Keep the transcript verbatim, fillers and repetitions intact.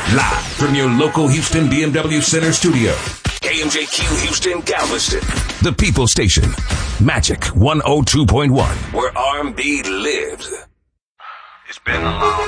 Live from your local Houston B M W Center studio. K M J Q Houston Galveston. The People Station. Magic one oh two point one. Where R and B lives. It's been a long